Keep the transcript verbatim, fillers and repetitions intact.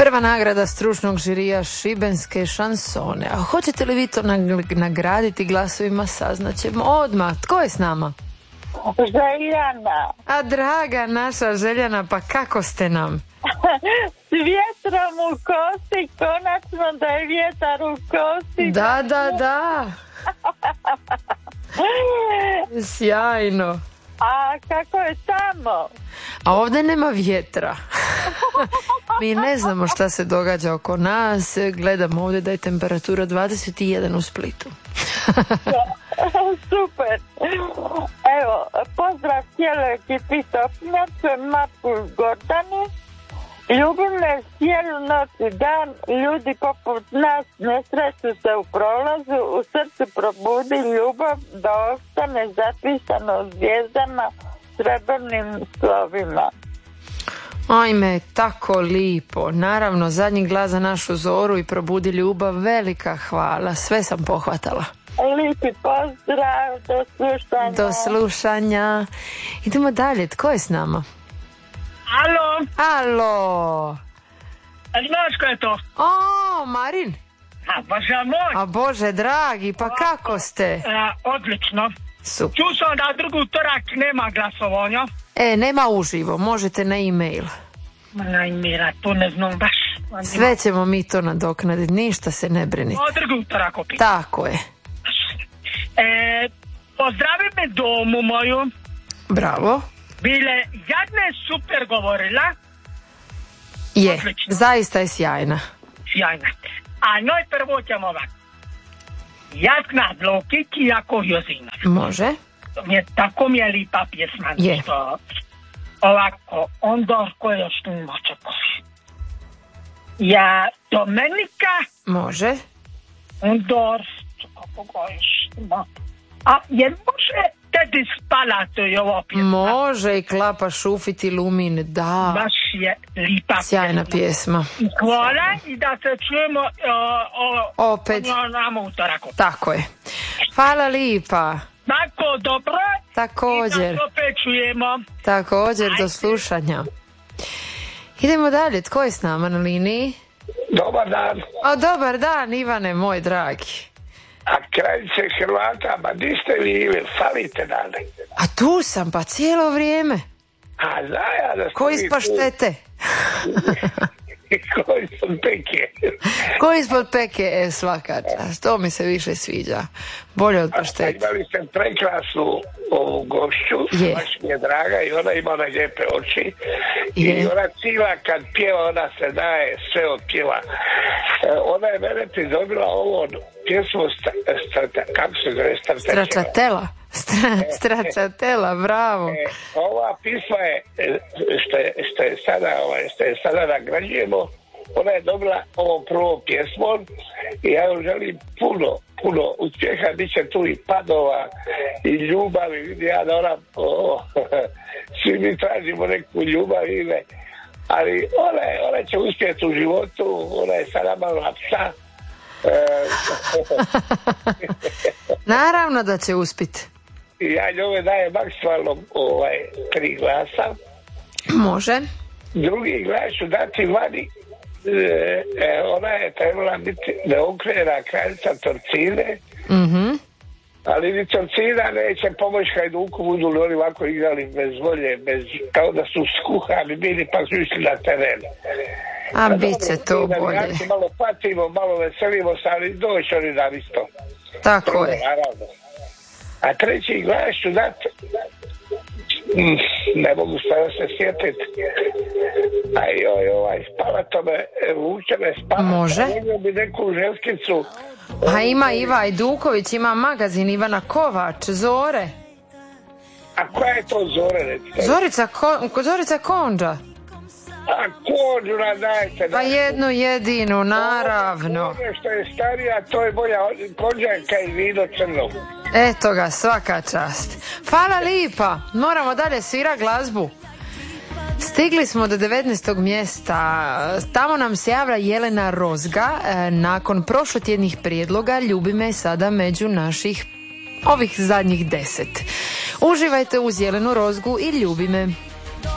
Prva nagrada stručnog žirija šibenske šansone. A hoćete li vi to nagraditi glasovima, saznaćemo odmah. Tko je s nama? Željana. A draga naša Željana, pa kako ste nam? S vjetrom u kosi, konačno da je vjetar u kosi. Da, da, da. Sjajno. A kako je tamo? A ovdje nema vjetra. Mi ne znamo šta se događa oko nas. Gledamo ovdje da je temperatura dvadeset jedan u Splitu. Super. Evo, pozdrav cijeloj ekipi Topnjače, Marku Gordani. Ljubim me cijelu noć i dan, ljudi poput nas ne sreću se u prolazu, u srcu probudi ljubav da ostane zapisano zvijezdama srebrnim slovima. Ajme, tako lipo. Naravno, zadnji glas za našu Zoru i probudi ljubav, velika hvala. Sve sam pohvatala. Lipi pozdrav, do slušanja. Do slušanja. Idemo dalje, tko je s nama? Alo. Alo. Znaš ko je to? O, Marin. A, bože moj. A bože dragi, pa kako ste? A, odlično. Super. Čuo sam da drugu torak nema glasovanja. E, nema uživo, možete na e-mail. Ma na e-maila, to ne znam baš. Sve ćemo mi to nadoknaditi, ništa se ne brinite. O drugu torak opet. Tako je. E, pozdravi me domu moju. Bravo. Bile jadne super govorila. Je, odlično. Zaista je sjajna. Sjajna. A noj prvo ćemo ovako. Jasna Dlokić i Jako Jozina. Može. Mi je, tako mi je lipa pjesma. Je. Što, ovako, onda ko još tu ima čekaj. Ja, Domenika. Može. Onda, kako ga još ima. A je može Tedi spala, to je ovo pjesma. Može i Klapa Šufit i Lumin, da. Baš je lipa sjajna pjesma. I hvala i da se čujemo o, o, opet. Nama utorak. Tako je. Hvala lipa. Tako, dobro. Također. I da se opet čujemo. Također, ajde. Do slušanja. Idemo dalje, tko je s nama na liniji? Dobar dan. O, dobar dan, Ivane, moj dragi. A kraljice Hrvata, ma di ste vi, falite dane. A tu sam, pa cijelo vrijeme. A zna ja da ste Ko vi iz tu. paštete? Ko ispod peke. Ko ispod peke, e, svaka čast. To mi se više sviđa. Bolje od A paštete. imali ste prekrasnu ovu gošću, Je. baš mi je draga i ona ima one lijepe oči. Je. I ona cijela kad pjeva, ona se daje sve od pjeva. E, ona je mene pridobila ovo pjesmu, sta, sta, kako se zove, Stračatela. Stračatela. Stra, stračatela, bravo. E, ova pisma je, što je, što je sada, ovaj, što je sada nagrađujemo, ona je dobila ovom prvom pjesmom i ja joj želim puno, puno uspjeha, bit će tu i padova i ljubavi, vidi ja da ona, o, svi mi tražimo neku ljubav ime, ali ona, ona će uspjeti u životu, ona je sada malo psa. Naravno da će uspjeti. Ja njome dajem maksimalno ovaj, tri glasa. Može. Drugi glas ću dati vani. E, e, ona je trebala biti neokrena kraljica Torcine. Mhm. Ali ni Torcina neće pomoći Hajduku, budu li oni ovako igrali bez volje, bez, kao da su skuhani bili pa su išli na teren. A bit će to bolje. Malo patimo, malo veselimo se, ali doći oni nam isto. Tako je. Naravno. A treći glas ću dati, ne mogu sada se sjetiti, aj oj, ovaj, spava to me, vuče me spava. Može. Mogu bi neku želskicu. A ima Iva Ajduković, ima magazin Ivana Kovač, Zore. A koja je to Zore, recite? Zorica, Ko, Zorica Konđa. A Konđura dajte. Pa jednu jedinu, naravno. Ono što je starija, to je bolja Konđanka i vino crno. Eto ga, svaka čast. Hvala lipa, moramo dalje svira glazbu. Stigli smo do devetnaestog mjesta. Tamo nam se javlja Jelena Rozga. Nakon prošlotjednih prijedloga Ljubi me sada među naših ovih zadnjih deset. Uživajte uz Jelenu Rozgu i Ljubi me.